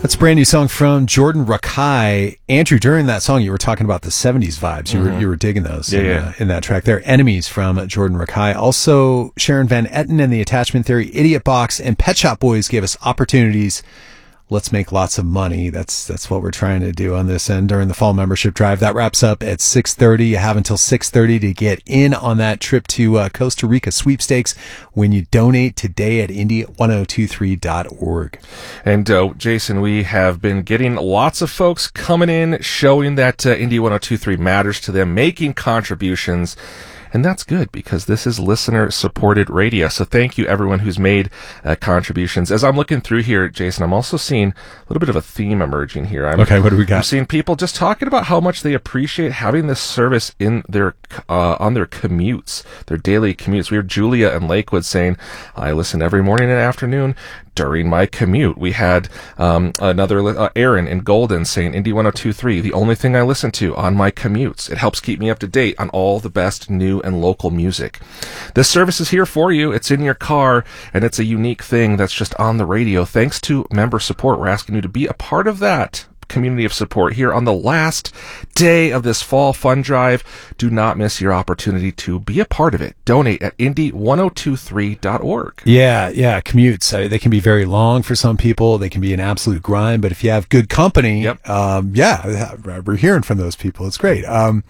That's a brand new song from Jordan Rakei. Andrew, during that song, you were talking about the 70s vibes. You were digging those in that track there. Enemies from Jordan Rakei. Also, Sharon Van Etten and the Attachment Theory, Idiot Box, and Pet Shop Boys gave us Opportunities. Let's make lots of money. That's what we're trying to do on this end during the fall membership drive. That wraps up at 6:30. You have until 6:30 to get in on that trip to Costa Rica sweepstakes when you donate today at Indy1023.org. And Jason, we have been getting lots of folks coming in, showing that Indy 1023 matters to them, making contributions. And that's good because this is listener-supported radio. So thank you, everyone who's made contributions. As I'm looking through here, Jason, I'm also seeing a little bit of a theme emerging here. Okay, what do we got? I'm seeing people just talking about how much they appreciate having this service in their on their commutes, their daily commutes. We have Julia in Lakewood saying, I listen every morning and afternoon during my commute. We had another Aaron in Golden saying, Indy 1023, the only thing I listen to on my commutes. It helps keep me up to date on all the best new and local music. This service is here for you. It's in your car, and it's a unique thing that's just on the radio. Thanks to member support, we're asking you to be a part of that community of support here on the last day of this fall fun drive. Do not miss your opportunity to be a part of it. Donate at Indy1023.org. Yeah, commutes. They can be very long for some people. They can be an absolute grind, but if you have good company, we're hearing from those people. It's great.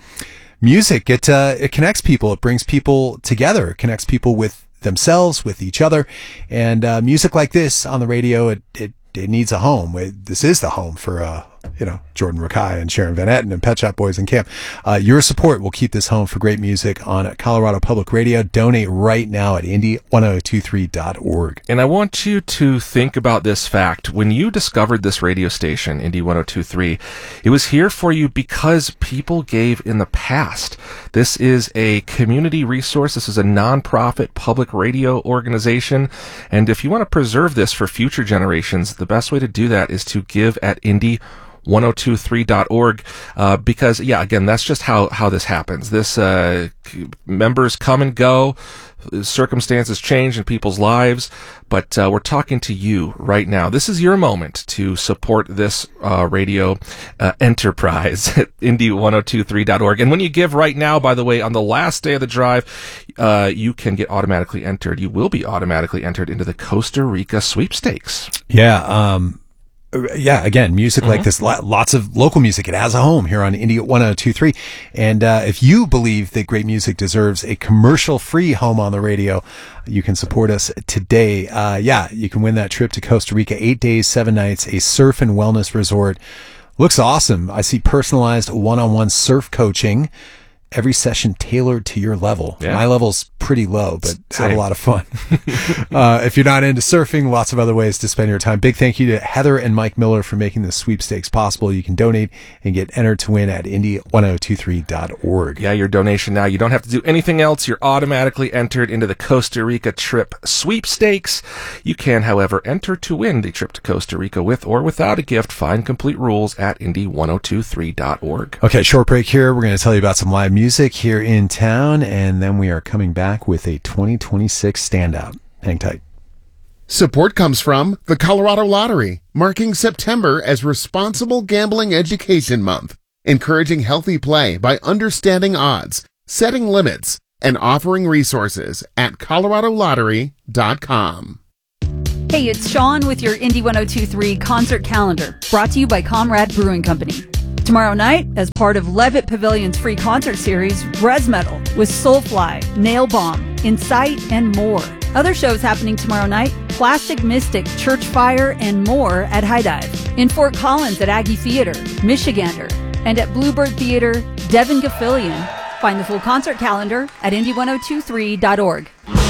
Music, it connects people. It brings people together. It connects people with themselves, with each other. And music like this on the radio, it needs a home. This is the home for Jordan Rakei and Sharon Van Etten and Pet Shop Boys in camp. Your support will keep this home for great music on Colorado Public Radio. Donate right now at Indy1023.org. And I want you to think about this fact. When you discovered this radio station, Indy 1023, it was here for you because people gave in the past. This is a community resource. This is a nonprofit public radio organization. And if you want to preserve this for future generations, the best way to do that is to give at Indy1023.org, because again, that's just how this happens. This members come and go, circumstances change in people's lives, but we're talking to you right now. This is your moment to support this radio enterprise at Indy1023.org. And when you give right now, by the way, on the last day of the drive, you can get automatically entered. You will be automatically entered into the Costa Rica sweepstakes. Again, music like this, lots of local music. It has a home here on Indy 1023. And if you believe that great music deserves a commercial-free home on the radio, you can support us today. You can win that trip to Costa Rica, 8 days, 7 nights, a surf and wellness resort. Looks awesome. I see personalized one-on-one surf coaching. Every session tailored to your level. Yeah. My level's pretty low, but have a lot of fun. If you're not into surfing, lots of other ways to spend your time. Big thank you to Heather and Mike Miller for making this sweepstakes possible. You can donate and get entered to win at Indy1023.org. Yeah, your donation now. You don't have to do anything else. You're automatically entered into the Costa Rica trip sweepstakes. You can, however, enter to win the trip to Costa Rica with or without a gift. Find complete rules at Indy1023.org. Okay, short break here. We're going to tell you about some live music here in town, and then we are coming back with a 2026 standout. Hang tight. Support comes from the Colorado Lottery, marking September as Responsible Gambling Education Month, encouraging healthy play by understanding odds, setting limits, and offering resources at coloradolottery.com. Hey, it's Sean with your Indy 1023 concert calendar, brought to you by Comrade Brewing Company. Tomorrow night, as part of Levitt Pavilion's free concert series, Res Metal with Soulfly, Nail Bomb, Incite, and more. Other shows happening tomorrow night, Plastic Mystic, Church Fire, and more at High Dive. In Fort Collins at Aggie Theater, Michigander, and at Bluebird Theater, Devin Gaffilian. Find the full concert calendar at Indy1023.org.